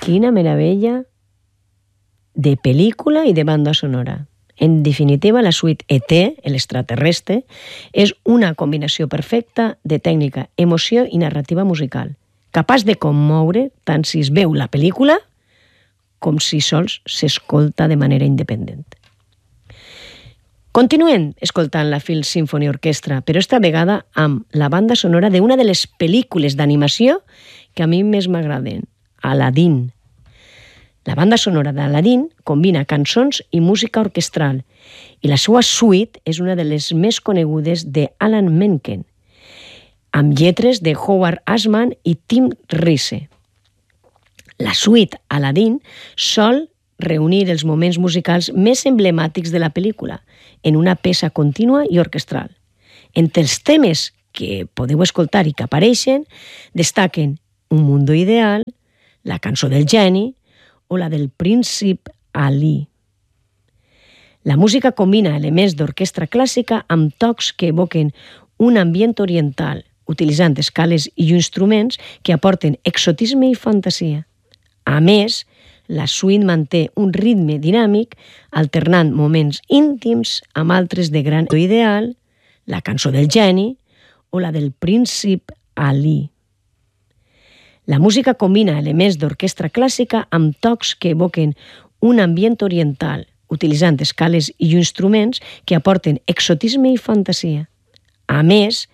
Quina meravella de pel·lícula i de banda sonora. En definitiva, la suite E.T., l'extraterrestre, és una combinació perfecta de tècnica, emoció i narrativa musical, capaç de commoure tant si es veu la pel·lícula com si sols s'escolta de manera independent. Continuem escoltant la Phil Symphony Orchestra, però esta vegada amb la banda sonora d'una de les pel·lícules d'animació que a mi més m'agraden, Aladdin. La banda sonora d'Aladdin combina cançons i música orquestral i la seva suite és una de les més conegudes d'Alan Menken, amb lletres de Howard Ashman i Tim Rice. La suite Aladdin sol reunir els moments musicals més emblemàtics de la pel·lícula en una peça contínua i orquestral. Entre els temes que podeu escoltar i que apareixen destaquen Un mundo ideal, La cançó del geni o la del príncip Ali. La música combina elements d'orquestra clàssica amb tocs que evoquen un ambient oriental, utilitzant escales i instruments que aporten exotisme i fantasia. A més, la suite manté un ritme dinàmic, alternant moments íntims amb altres de gran ideal, La cançó del geni o la del príncip Ali. La música combina elements d'orquestra clàssica amb tocs que evoquen un ambient oriental, utilitzant escales i instruments que aporten exotisme i fantasia. A més,